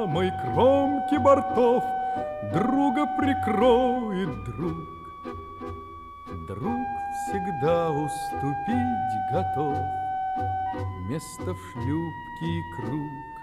самой кромки бортов друга прикроет друг. Друг всегда уступить готов место в шлюпке и круг.